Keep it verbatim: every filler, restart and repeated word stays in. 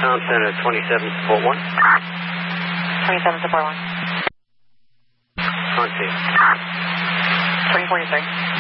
Tom Center, twenty-seven support one. twenty-seven support one. On scene. twenty forty-three.